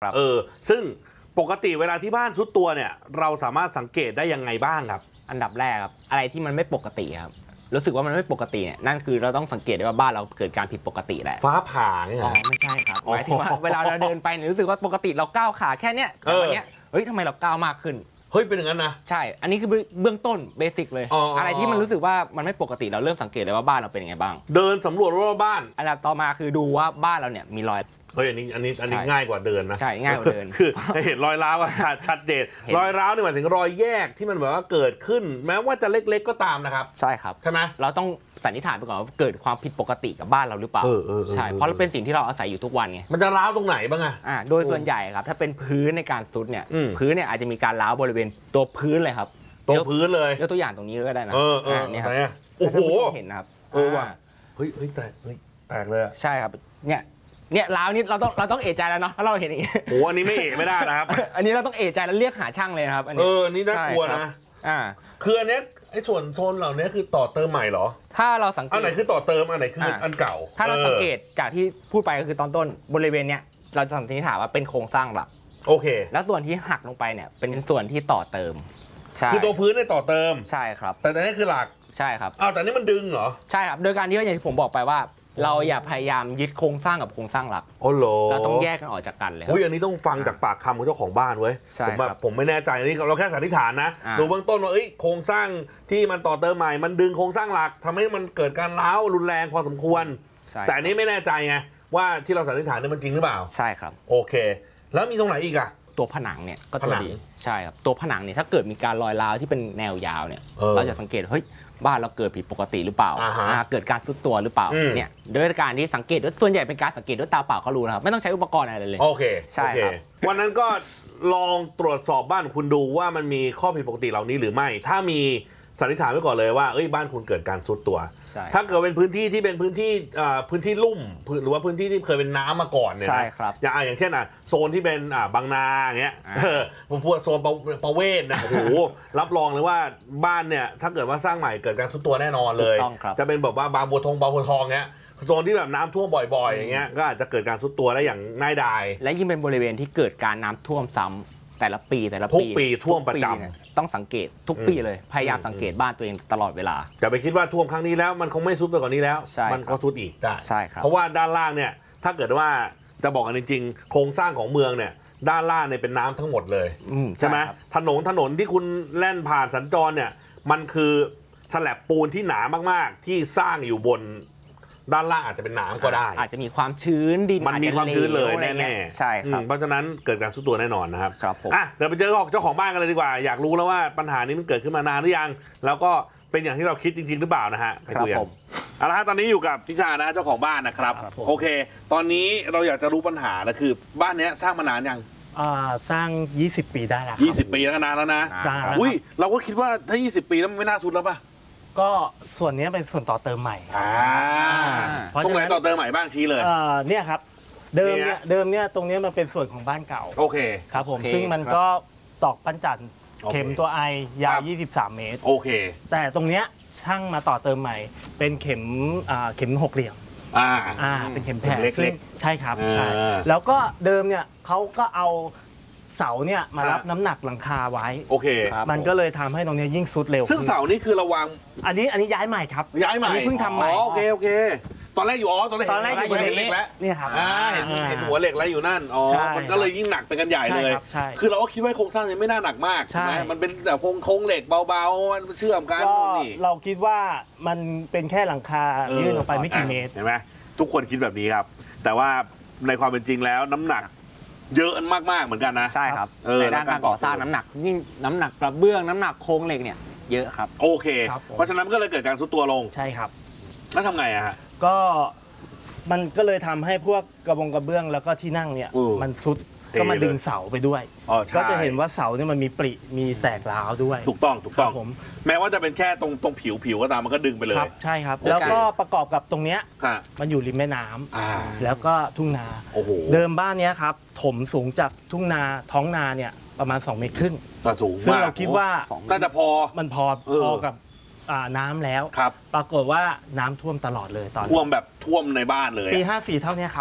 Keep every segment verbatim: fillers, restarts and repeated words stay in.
เออซึ่งปกติเวลาที่บ้านทรุดตัวเนี่ยเราสามารถสังเกตได้ยังไงบ้างครับอันดับแรกครับอะไรที่มันไม่ปกติครับรู้สึกว่ามันไม่ปกติเนี่ยนั่นคือเราต้องสังเกตได้ว่าบ้านเราเกิดการผิดปกติแหละฟ้าผ่าเนี่ยอ๋อไม่ใช่ครับหมายถึงว่าเวลาเราเดินไปเนี่ยรู้สึกว่าปกติเราก้าวขาแค่เนี้ยแต่วันเนี้ยเฮ้ยทำไมเราก้าวมากขึ้นเฮ้ยเป็นอย่างนั้นนะใช่อันนี้คือเบื้องต้นเบสิกเลยอะไรที่มันรู้สึกว่ามันไม่ปกติเราเริ่มสังเกตเลยว่าบ้านเราเป็นยังไงบ้างเดินสำรวจรอบบ้านอันดับต่อมาคือดูว่าบ้านเราเนี่ยมีรอยเฮ้ยอันนี้อันนี้อันนี้ง่ายกว่าเดินนะใช่ง่ายกว่าเดินคือเห็นรอยร้าวชัดเจนรอยร้าวนี่หมายถึงรอยแยกที่มันแบบว่าเกิดขึ้นแม้ว่าจะเล็กๆก็ตามนะครับใช่ครับใช่ไหมเราต้องสันนิษฐานไปก่อนว่าเกิดความผิดปกติกับบ้านเราหรือเปล่าใช่เพราะเป็นสิ่งที่เราอาศัยอยู่ทุกวันไงมันจะร้าวตรงไหนบ้างอ่ะโดยส่วนใหญ่ครับถ้าเป็นพื้นในการซุดเนี่ยพื้นเนี่ยอาจจะมีการร้าวบริเวณตัวพื้นเลยครับตัวพื้นเลยยกตัวอย่างตรงนี้ก็ได้นะเออเออเนี่ยครับโอ้โหเห็นนะครับเออว่ะเฮ้ยเฮ้ยแตกเฮ้ยแตกเลยใช่ครับเนี่ยเนี่ยร้าวนี่เราต้องเราต้องเอะใจแล้วเนาะถ้าเราเห็นอย่างนี้โอ้อันนี้ไม่เอะไม่ได้นะครับอันนี้เราต้องเอะใจแล้วเรียกหาช่างเลยครับอันนี้เออนี่น่ากลัวนะอ่าคืออันนี้ไอ้ส่วนโซนเหล่านี้คือต่อเติมใหม่เหรอถ้าเราสังเกตอันไหนคือต่อเติมอันไหนคืออันเก่าถ้าเราสังเกตจากที่พูดไปก็คือตอนต้นบริเวณเนี้ยเราจะสันนิษฐานว่าเป็นโครงสร้างหลักโอเคแล้วส่วนที่หักลงไปเนี่ยเป็นส่วนที่ต่อเติมคือตัวพื้นได้ต่อเติมใช่ครับแต่แต่นี่คือหลักใช่ครับอ้าวแต่นี่มันดึงเหรอใช่ครับโดยการที่ว่าอย่างที่ผมบอกไปว่าเราอย่าพยายามยึดโครงสร้างกับโครงสร้างหลักโอ้โหเราต้องแยกกันออกจากกันเลยอุ้ยอันนี้ต้องฟังจากปากคำของเจ้าของบ้านเว้ยผมแบบผมไม่แน่ใจอันนี้เราแค่สันนิษฐานนะดูเบื้องต้นว่าเอ้ยโครงสร้างที่มันต่อเติมใหม่มันดึงโครงสร้างหลักทำให้มันเกิดการร้าวรุนแรงพอสมควรแต่อันนี้ไม่แน่ใจไงว่าที่เราสันนิษฐานนี่มันจริงหรือเปล่าใช่ครับโอเคแล้วมีตรงไหนอีกอะตัวผนังเนี่ยก็ตัวดีใช่ครับตัวผนังเนี่ยถ้าเกิดมีการรอยร้าวที่เป็นแนวยาวเนี่ยเราจะสังเกตเฮ้ยบ้านเราเกิดผิดปกติหรือเปล่าเกิดการซุดตัวหรือเปล่าเนี่ยด้วยการที่สังเกตด้วยส่วนใหญ่เป็นการสังเกตด้วยตาเปล่าก็รู้นะครับไม่ต้องใช้อุปกรณ์อะไรเลยโอเคใช่ครับวันนั้นก็ลองตรวจสอบบ้านคุณดูว่ามันมีข้อผิดปกติเหล่านี้หรือไม่ถ้ามีสันนิษฐานไว้ก่อนเลยว่าเอ้ยบ้านคุณเกิดการซุดตัวถ้าเกิดเป็นพื้นที่ที่เป็นพื้นที่พื้นที่ลุ่มหรือว่าพื้นที่ที่เคยเป็นน้ำมาก่อนเนี่ยใช่ครับอย่างอย่างเช่นอ่ะโซนที่เป็นอ่าบางนาอย่างเงี้ยผมพูดโซนประเวศนะโอ้โหรับรองเลยว่าบ้านเนี่ยถ้าเกิดว่าสร้างใหม่เกิดการซุดตัวแน่นอนเลยจะเป็นแบบว่าบางบัวทองบางบัวทองเงี้ยโซนที่แบบน้ำท่วมบ่อยๆอย่างเงี้ยก็อาจจะเกิดการซุดตัวได้อย่างง่ายดายและยิ่งเป็นบริเวณที่เกิดการน้ำท่วมซ้ำแต่ละปีแต่ละปีทุกปีท่วมประจำต้องสังเกตทุกปีเลยพยายามสังเกตบ้านตัวเองตลอดเวลาอย่าไปคิดว่าท่วมครั้งนี้แล้วมันคงไม่ซุดไปกว่านี้แล้วมันก็ซุดอีกได้ใช่ครับเพราะว่าด้านล่างเนี่ยถ้าเกิดว่าจะบอกกันจริงๆโครงสร้างของเมืองเนี่ยด้านล่างเนี่ยเป็นน้ำทั้งหมดเลยใช่ไหมถนนถนนที่คุณแล่นผ่านสัญจรเนี่ยมันคือฉลับปูนที่หนามากๆที่สร้างอยู่บนด้านล่างอาจจะเป็นน้ำก็ได้อาจจะมีความชื้นดินมันมีความชื้นเลยแน่ๆใช่ครับเพราะฉะนั้นเกิดการซุดตัวแน่นอนนะครับครับผมอ่ะเดี๋ยวไปเจอเจ้าของบ้านกันเลยดีกว่าอยากรู้แล้วว่าปัญหานี้มันเกิดขึ้นมานานหรือยังแล้วก็เป็นอย่างที่เราคิดจริงๆหรือเปล่านะฮะไปคุยกันเอาละฮะตอนนี้อยู่กับพิชานะเจ้าของบ้านนะครับโอเคตอนนี้เราอยากจะรู้ปัญหาแล้วคือบ้านนี้สร้างมานานยังสร้างยี่สิบปีได้แล้วยี่สิบปีแล้วนานแล้วนะอุ้ยเราก็คิดว่าถ้ายี่สิบปีแล้วมันไม่น่าซุดแล้วป่ะก็ส่วนนี้เป็นส่วนต่อเติมใหม่ตรงไหนต่อเติมใหม่บ้างชี้เลยเนี่ยครับเดิมเนี่ยเดิมเนี่ยตรงนี้มันเป็นส่วนของบ้านเก่าโอเคครับผมซึ่งมันก็ตอกปั้นจันเข็มตัวไอยาวยี่สิบสามเมตรโอเคแต่ตรงเนี้ยช่างมาต่อเติมใหม่เป็นเข็มเข็มหกเหลี่ยมอ่าอ่าเป็นเข็มแผ่ซึ่งใช่ครับใช่แล้วก็เดิมเนี่ยเขาก็เอาเสาเนี่ยมารับน้ำหนักหลังคาไว้โอเคมันก็เลยทำให้ตรงนี้ยิ่งซุดเร็วซึ่งเสานี่คือระวังอันนี้อันนี้ย้ายใหม่ครับย้ายใหม่เพิ่งทำใหม่โอเคโอเคตอนแรกอยู่อ๋อตอนแรกตอนแรกอยู่เล็กแล้วนี่ครับเห็นเห็นหัวเหล็กแล้วอยู่นั่นอ๋อมันก็เลยยิ่งหนักไปกันใหญ่เลยคือเราก็คิดว่าโครงสร้างนี้ไม่น่าหนักมากใช่ไหมมันเป็นแบบโครงเหล็กเบาๆมันเชื่อมกันนี่เราคิดว่ามันเป็นแค่หลังคายื่นออกไปไม่กี่เมตรเห็นไหมทุกคนคิดแบบนี้ครับแต่ว่าในความเป็นจริงแล้วน้ำหนักเยอะมากๆเหมือนกันนะใช่ครับในด้านการก่อสร้างน้ำหนักยิ่งน้ำหนักกระเบื้องน้ำหนักโครงเหล็กเนี่ยเยอะครับโอเคเพราะฉะนั้นก็เลยเกิดการซุดตัวลงใช่ครับแล้วทำไงอะฮะก็มันก็เลยทำให้พวกกระบงกระเบื้องแล้วก็ที่นั่งเนี่ยมันซุดก็มาดึงเสาไปด้วยก็จะเห็นว่าเสาเนี่ยมันมีปริมีแตกร้าวด้วยถูกต้องถูกต้องผมแม้ว่าจะเป็นแค่ตรงตรงผิวผิวก็ตามมันก็ดึงไปเลยใช่ครับแล้วก็ประกอบกับตรงเนี้ยมันอยู่ริมแม่น้ำแล้วก็ทุ่งนาเดิมบ้านเนี้ยครับถมสูงจากทุ่งนาท้องนาเนี่ยประมาณสองเมตรครึ่งสูงซึ่งเราคิดว่าน่าจะพอมันพอพอกับน้ำแล้วปรากฏว่าน้ำท่วมตลอดเลยตอนท่วมแบบท่วมในบ้านเลยปีห้าสี่เท่านี้ครับ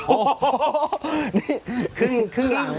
นี่ครึ่งครึ่งหลัง